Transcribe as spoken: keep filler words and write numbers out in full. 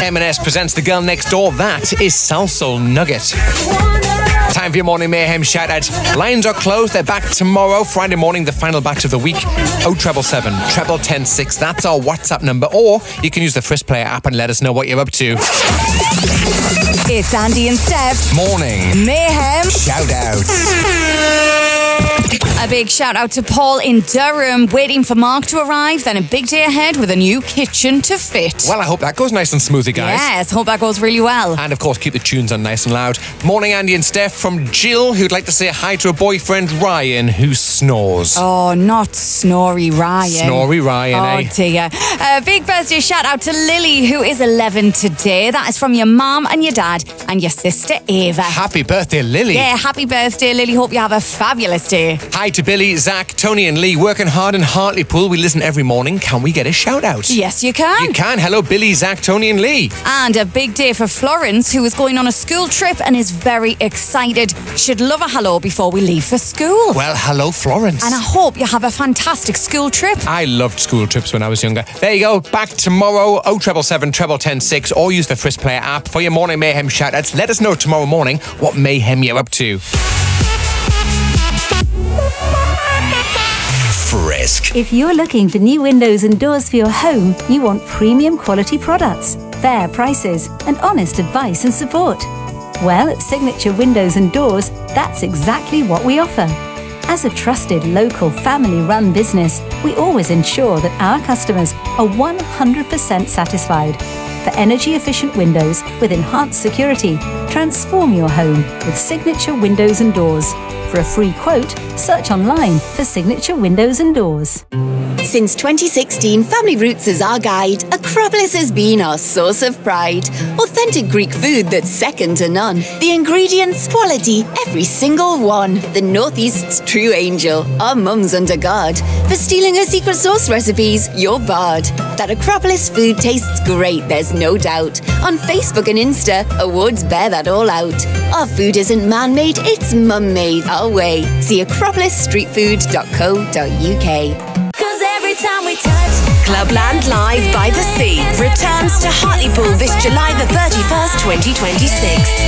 M and S presents The Girl Next Door. That is Salsoul Nugget. Time for your morning mayhem shout-outs. Lines are closed. They're back tomorrow, Friday morning, the final batch of the week. oh seven seven, treble ten six. That's our WhatsApp number. Or you can use the Frisk Player app and let us know what you're up to. It's Andy and Steph. Morning Mayhem shout-outs. A big shout out to Paul in Durham, waiting for Mark to arrive, then a big day ahead with a new kitchen to fit. Well, I hope that goes nice and smoothly, guys. Yes, hope that goes really well. And of course, keep the tunes on nice and loud. Morning, Andy and Steph, from Jill, who'd like to say hi to her boyfriend Ryan, who snores. Oh, not Snory Ryan. Snory Ryan, oh, eh? Oh dear. A big birthday shout out to Lily, who is eleven today. That is from your mum and your dad and your sister Ava. Happy birthday, Lily. Yeah, happy birthday, Lily. Hope you have a fabulous day. Hi to Billy, Zach, Tony and Lee, working hard in Hartlepool. We listen every morning. Can we get a shout out? Yes, you can. You can. Hello, Billy, Zach, Tony and Lee. And a big day for Florence, who is going on a school trip and is very excited. She'd love a hello before we leave for school. Well, hello, Florence. And I hope you have a fantastic school trip. I loved school trips when I was younger. There you go. Back tomorrow, oh seven seven, treble ten six, or use the Frisk Player app for your morning mayhem shout-outs. Let us know tomorrow morning what mayhem you're up to. Frisk. If you're looking for new windows and doors for your home, you want premium quality products, fair prices, and honest advice and support. Well, at Signature Windows and Doors, that's exactly what we offer. As a trusted local family-run business, we always ensure that our customers are one hundred percent satisfied. For energy-efficient windows with enhanced security, transform your home with Signature Windows and Doors. For a free quote, search online for Signature Windows and Doors. Since twenty sixteen, Family Roots is our guide. Acropolis has been our source of pride. Authentic Greek food that's second to none. The ingredients, quality, every single one. The Northeast's true angel, our mums under guard. For stealing her secret sauce recipes, you're barred. That Acropolis food tastes great, there's no doubt. On Facebook and Insta, awards bear that all out. Our food isn't man-made, it's mum-made our way. See acropolis street food dot co dot uk. Time we touch. Clubland Live by the Sea returns to Hartlepool this July the thirty-first, twenty twenty-six.